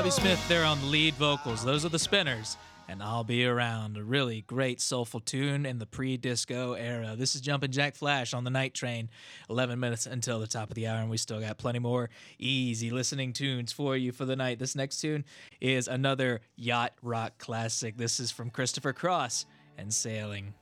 Bobby Smith there on the lead vocals. Those are the Spinners. And I'll Be Around, a really great soulful tune in the pre-disco era. This is Jumpin' Jack Flash on the Night Train. 11 minutes until the top of the hour, and we still got plenty more easy listening tunes for you for the night. This next tune is another yacht rock classic. This is from Christopher Cross and Sailing.